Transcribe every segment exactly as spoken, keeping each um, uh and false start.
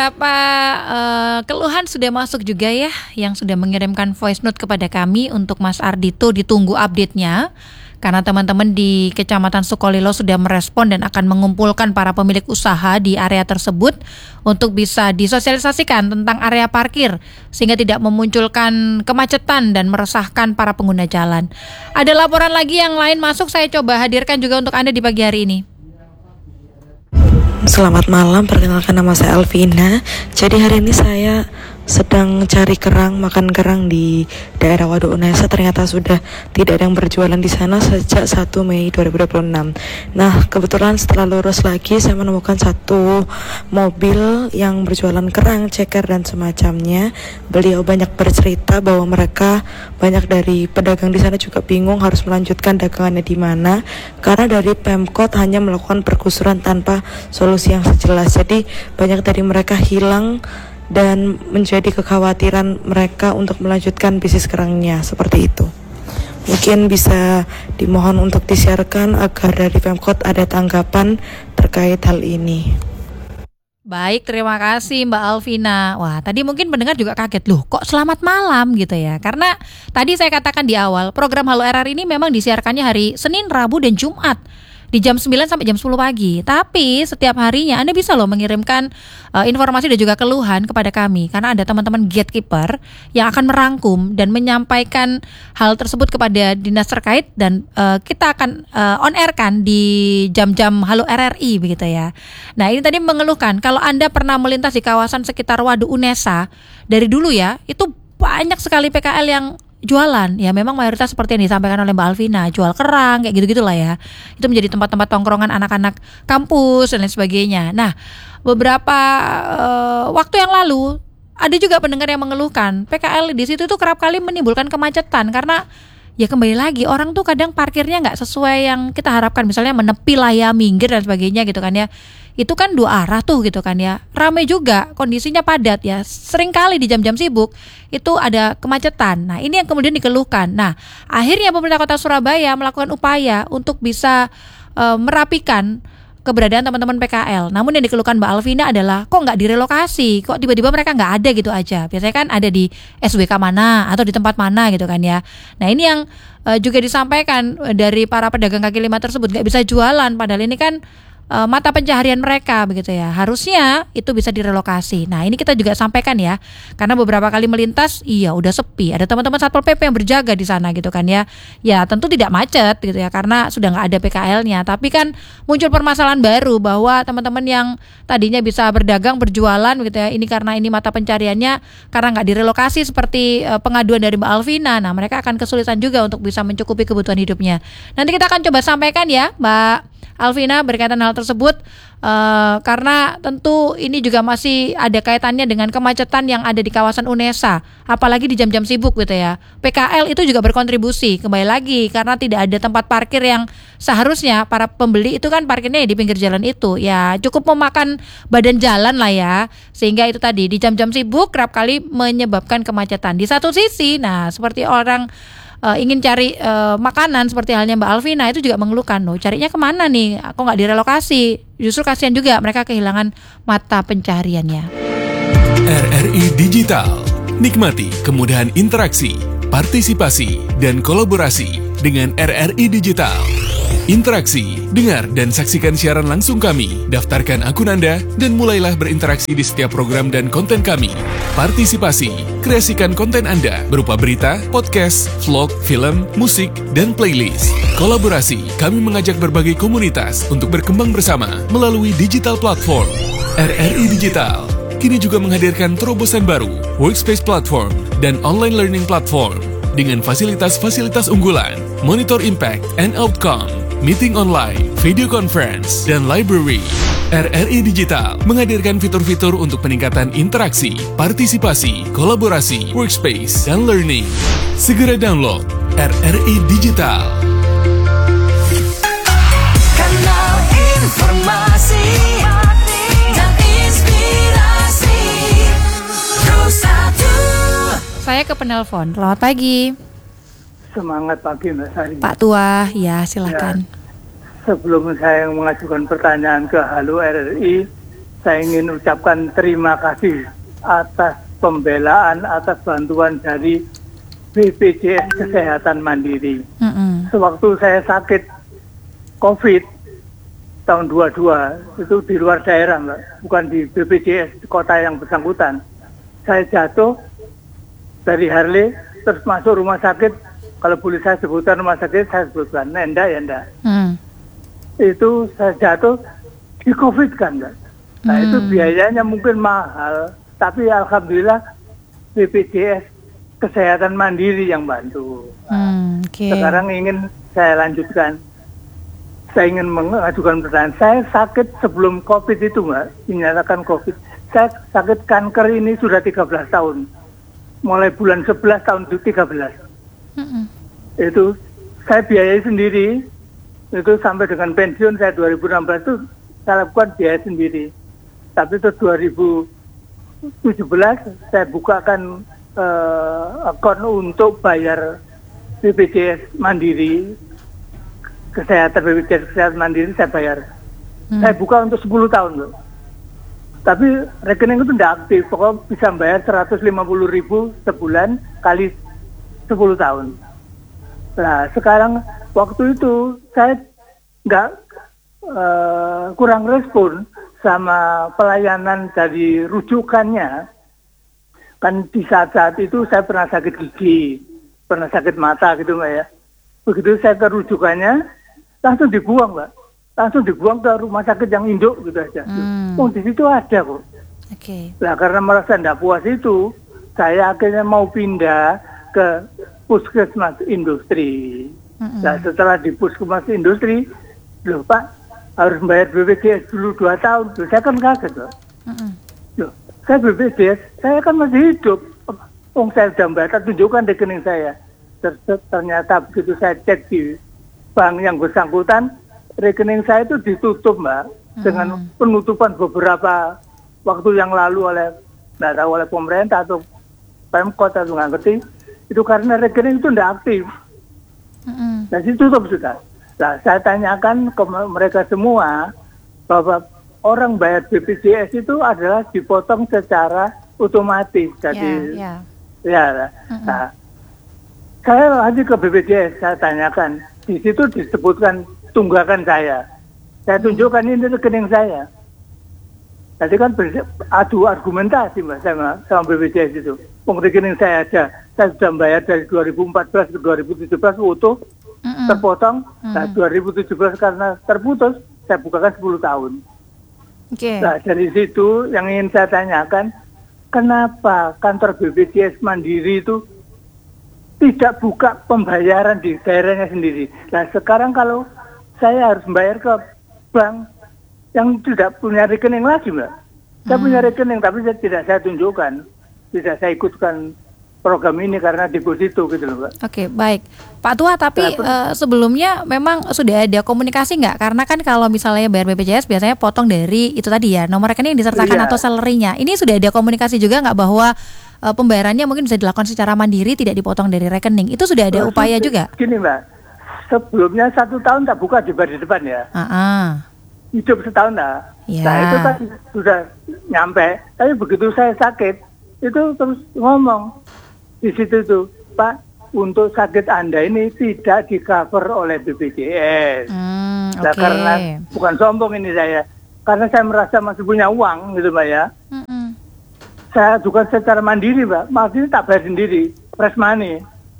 Beberapa uh, keluhan sudah masuk juga ya, yang sudah mengirimkan voice note kepada kami untuk Mas Ardito, ditunggu update-nya. Karena teman-teman di Kecamatan Sukolilo sudah merespon dan akan mengumpulkan para pemilik usaha di area tersebut untuk bisa disosialisasikan tentang area parkir sehingga tidak memunculkan kemacetan dan meresahkan para pengguna jalan. Ada laporan lagi yang lain masuk, saya coba hadirkan juga untuk Anda di pagi hari ini. Selamat malam, perkenalkan nama saya Alvina. Jadi hari ini saya sedang cari kerang, makan kerang di daerah Waduk Unesa. Ternyata sudah tidak ada yang berjualan di sana sejak satu Mei dua ribu dua puluh enam. Nah, kebetulan setelah lurus lagi saya menemukan satu mobil yang berjualan kerang, ceker dan semacamnya. Beliau banyak bercerita bahwa mereka banyak dari pedagang di sana juga bingung harus melanjutkan dagangannya di mana karena dari Pemkot hanya melakukan pergusuran tanpa solusi yang sejelas. Jadi banyak dari mereka hilang dan menjadi kekhawatiran mereka untuk melanjutkan bisnis kerangnya seperti itu. Mungkin bisa dimohon untuk disiarkan agar dari Pemkot ada tanggapan terkait hal ini. Baik, terima kasih Mbak Alvina. Wah, tadi mungkin pendengar juga kaget, loh kok selamat malam gitu ya. Karena tadi saya katakan di awal, program Halo R R ini memang disiarkannya hari Senin, Rabu, dan Jumat di jam sembilan sampai jam sepuluh pagi. Tapi setiap harinya Anda bisa loh mengirimkan uh, informasi dan juga keluhan kepada kami. Karena ada teman-teman gatekeeper yang akan merangkum dan menyampaikan hal tersebut kepada dinas terkait. Dan uh, kita akan uh, on air kan di jam-jam Halo R R I begitu ya. Nah, ini tadi mengeluhkan kalau Anda pernah melintas di kawasan sekitar Waduk Unesa, dari dulu ya, itu banyak sekali P K L yang jualan. Ya memang mayoritas seperti yang disampaikan oleh Mbak Alvina, jual kerang kayak gitu-gitu lah ya. Itu menjadi tempat-tempat tongkrongan anak-anak kampus dan lain sebagainya. Nah, beberapa uh, waktu yang lalu ada juga pendengar yang mengeluhkan P K L di situ tuh kerap kali menimbulkan kemacetan karena ya kembali lagi orang tuh kadang parkirnya nggak sesuai yang kita harapkan, misalnya menepi lah ya, minggir dan sebagainya gitu kan ya. Itu kan dua arah tuh gitu kan ya, ramai juga, kondisinya padat ya, sering kali di jam-jam sibuk itu ada kemacetan. Nah, ini yang kemudian dikeluhkan. Nah, akhirnya pemerintah kota Surabaya melakukan upaya untuk bisa uh, merapikan keberadaan teman-teman P K L. Namun yang dikeluhkan Mbak Alvina adalah kok nggak direlokasi, kok tiba-tiba mereka nggak ada gitu aja. Biasanya kan ada di S W K mana atau di tempat mana gitu kan ya. Nah, ini yang uh, juga disampaikan dari para pedagang kaki lima tersebut, nggak bisa jualan padahal ini kan Uh, mata pencaharian mereka begitu ya. Harusnya itu bisa direlokasi. Nah, ini kita juga sampaikan ya. Karena beberapa kali melintas, iya udah sepi. Ada teman-teman Satpol P P yang berjaga di sana gitu kan ya. Ya tentu tidak macet gitu ya karena sudah nggak ada P K L-nya. Tapi kan muncul permasalahan baru bahwa teman-teman yang tadinya bisa berdagang, berjualan gitu ya. Ini karena ini mata pencariannya karena nggak direlokasi seperti uh, pengaduan dari Mbak Alvina. Nah, mereka akan kesulitan juga untuk bisa mencukupi kebutuhan hidupnya. Nanti kita akan coba sampaikan ya, Mbak Alvina, berkaitan hal tersebut uh, karena tentu ini juga masih ada kaitannya dengan kemacetan yang ada di kawasan Unesa, apalagi di jam-jam sibuk gitu ya. P K L itu juga berkontribusi kembali lagi karena tidak ada tempat parkir yang seharusnya para pembeli itu kan parkirnya di pinggir jalan itu ya, cukup memakan badan jalan lah ya, sehingga itu tadi di jam-jam sibuk kerap kali menyebabkan kemacetan. Di satu sisi, nah seperti orang Uh, ingin cari uh, makanan seperti halnya Mbak Alvina itu juga mengeluhkan, loh carinya kemana nih, kok nggak direlokasi. Justru kasihan juga mereka kehilangan mata pencahariannya. R R I Digital, nikmati kemudahan interaksi, partisipasi, dan kolaborasi dengan R R I Digital. Interaksi, dengar dan saksikan siaran langsung kami, daftarkan akun Anda, dan mulailah berinteraksi di setiap program dan konten kami. Partisipasi, kreasikan konten Anda berupa berita, podcast, vlog, film, musik, dan playlist. Kolaborasi, kami mengajak berbagai komunitas untuk berkembang bersama melalui digital platform. R R I Digital kini juga menghadirkan terobosan baru, workspace platform, dan online learning platform dengan fasilitas-fasilitas unggulan, monitor impact and outcome, meeting online, video conference, dan library. R R I Digital menghadirkan fitur-fitur untuk peningkatan interaksi, partisipasi, kolaborasi, workspace, dan learning. Segera download R R I Digital. Kanal informasi dan inspirasi Terus Satu. Saya ke penelpon. Selamat pagi. Semangat pagi Mbak Sari. Pak Tua, ya silakan. Ya, sebelum saya mengajukan pertanyaan ke Halo R R I, saya ingin ucapkan terima kasih atas pembelaan, atas bantuan dari B P J S Kesehatan Mandiri. Mm-mm. Sewaktu saya sakit COVID tahun dua puluh dua, itu di luar daerah, Mbak, bukan di B P J S kota yang bersangkutan. Saya jatuh dari Harley, terus masuk rumah sakit. Kalau boleh saya sebutkan rumah sakit, saya sebutkan. Nah, enggak ya enggak. Mm. Itu saya jatuh di COVID kan, Mbak. Nah, Hmm. itu biayanya mungkin mahal, tapi alhamdulillah B P J S Kesehatan Mandiri yang bantu. Hmm, oke. Sekarang ingin saya lanjutkan. Saya ingin mengajukan pertanyaan. Saya sakit sebelum COVID itu, Mbak, dinyatakan COVID. Saya sakit kanker ini sudah tiga belas tahun. Mulai bulan sebelas tahun tiga belas. Mm-mm. Itu saya biayai sendiri. Itu sampai dengan pensiun saya dua ribu enam belas itu saya lakukan biaya sendiri. Tapi itu dua ribu tujuh belas saya bukakan uh, akun untuk bayar B P J S Mandiri, kesehatan B P J S Kesehatan Mandiri saya bayar. Hmm. Saya buka untuk sepuluh tahun loh. Tapi rekening itu tidak aktif, pokoknya bisa bayar seratus lima puluh ribu sebulan kali sepuluh tahun. Nah sekarang waktu itu saya nggak uh, kurang respon sama pelayanan dari rujukannya. Kan di saat-saat itu saya pernah sakit gigi, pernah sakit mata gitu Mbak ya. Begitu saya ke rujukannya, langsung dibuang Mbak. Langsung dibuang ke rumah sakit yang induk gitu aja. Hmm. Oh di situ ada kok. Oke. Nah karena merasa tidak puas itu, saya akhirnya mau pindah ke puskesmas industri. Mm-mm. Nah setelah di puskesmas industri, loh Pak harus bayar B P J S dulu dua tahun. Loh, saya kan kaget loh. Mm-mm. Loh, saya B P J S, saya kan masih hidup. Oh saya sudah bayar, tunjukkan rekening saya. Ter- Ternyata begitu saya cek di bank yang bersangkutan, rekening saya itu ditutup Mbak. Mm-mm. Dengan penutupan beberapa waktu yang lalu oleh, nggak tahu oleh pemerintah atau Pemkot atau nggak ngerti. Itu karena rekening itu tidak aktif. Mm-mm. Nah, ditutup sudah. Nah, saya tanyakan ke mereka semua bahwa orang bayar B P J S itu adalah dipotong secara otomatis. Jadi, Ya, ya, ya. nah, saya lagi ke B P J S, saya tanyakan. Di situ disebutkan tunggakan saya. Saya tunjukkan ini rekening saya. Tadi kan adu argumentasi Mbak sama, sama B P J S itu. Rekening saya ada, saya sudah bayar dari dua ribu empat belas ke dua ribu tujuh belas utuh, Mm-mm. terpotong. Nah Mm. dua ribu tujuh belas karena terputus, saya bukakan sepuluh tahun. Oke. Nah dari situ yang ingin saya tanyakan, kenapa kantor B P J S Mandiri itu tidak buka pembayaran di daerahnya sendiri? Nah sekarang kalau saya harus bayar ke bank yang tidak punya rekening lagi Mbak. Saya Hmm. punya rekening tapi saya tidak saya tunjukkan. Tidak saya ikutkan program ini karena deposito gitu loh Mbak. Oke, baik. Pak Tua, tapi eh, sebelumnya memang sudah ada komunikasi nggak? Karena kan kalau misalnya bayar B P J S biasanya potong dari itu tadi ya, nomor rekening yang disertakan Iya. atau salary-nya. Ini sudah ada komunikasi juga nggak bahwa eh, pembayarannya mungkin bisa dilakukan secara mandiri, tidak dipotong dari rekening? Itu sudah ada Terus, upaya juga? Gini Mbak, sebelumnya satu tahun tak buka di di depan ya. Ah, ah. Hidup setahun lah. Ya. Nah itu kan sudah nyampe. Tapi begitu saya sakit, itu terus ngomong di situ tuh, Pak, untuk sakit Anda ini tidak di cover oleh B P J S. Hmm, Nah, oke. karena bukan sombong ini saya, karena saya merasa masih punya uang gitu Mbak ya. Mm-mm. Saya juga secara mandiri Mbak, maksudnya tak bayar sendiri, fresh money.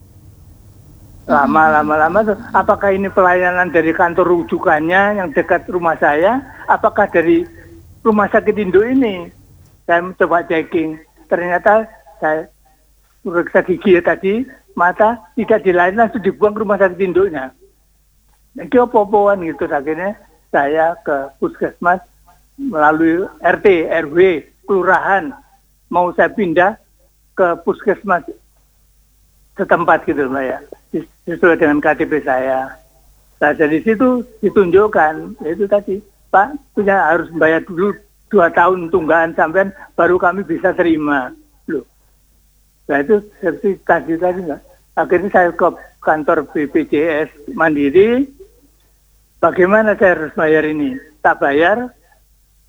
Lama-lama-lama, apakah ini pelayanan dari kantor rujukannya yang dekat rumah saya? Apakah dari rumah sakit induk ini? Saya coba checking, ternyata saya periksa gigi ya tadi, mata tidak dilayani langsung dibuang ke rumah sakit induknya. Jadi apa-apaan gitu, akhirnya saya ke puskesmas melalui R T, R W, kelurahan, mau saya pindah ke puskesmas setempat gitu Mbak ya, sesuai dengan K T P saya. Nah dari situ ditunjukkan, yaitu tadi, Pak punya harus bayar dulu dua tahun tunggakan sampean baru kami bisa terima. Loh, nah itu seperti tadi tadi Mbak. Akhirnya saya ke kantor B P J S Mandiri, bagaimana saya harus bayar ini? Tak bayar,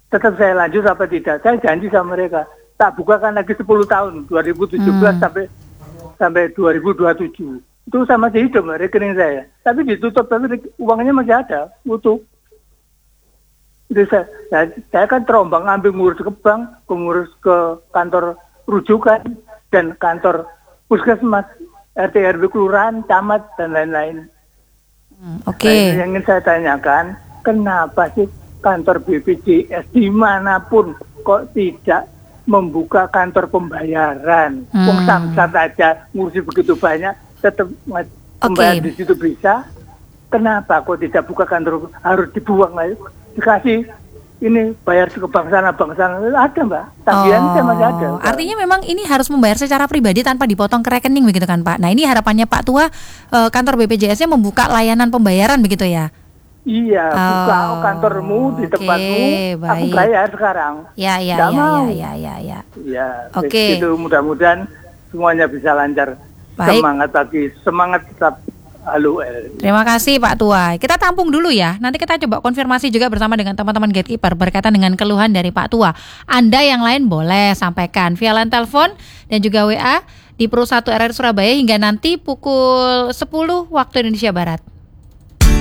tetap saya lanjut apa tidak. Saya janji sama mereka, tak bukakan lagi sepuluh tahun, dua ribu tujuh belas Hmm. sampai sampai dua ribu dua puluh tujuh. Itu sama masih hidup rekening saya. Tapi ditutup, tapi uangnya masih ada, utuh. Itu saya, saya, saya kan terombang ambing ngurus ke bank, ngurus ke kantor rujukan dan kantor puskesmas, R T R W kelurahan, camat dan lain-lain. Hmm, Oke. Nah, yang ingin saya tanyakan, kenapa sih kantor B P J S dimanapun kok tidak membuka kantor pembayaran? Hmm. Wong samsat aja ngurusi begitu banyak, tetap membayar di situ bisa. Kenapa kok tidak buka kantor, harus dibuang lagi? Dikasih ini bayar ke bank sana, bank sana, ada mbak, tagihan saya masih ada. Oh, artinya memang ini harus membayar secara pribadi tanpa dipotong ke rekening begitu kan Pak? Nah ini harapannya Pak Tua, eh, kantor B P J S-nya membuka layanan pembayaran begitu ya? Iya, buka Oh, kantormu di oke, tempatmu, aku baik. bayar sekarang. Ya ya Nggak ya, mau. ya ya ya ya. Ya, Oke. itu mudah-mudahan semuanya bisa lancar. Baik. Semangat lagi, semangat tetap. Halo El. Terima kasih Pak Tua. Kita tampung dulu ya. Nanti kita coba konfirmasi juga bersama dengan teman-teman Gatekeeper berkaitan dengan keluhan dari Pak Tua. Anda yang lain boleh sampaikan via line telepon dan juga W A di Pro satu R R Surabaya hingga nanti pukul sepuluh waktu Indonesia Barat.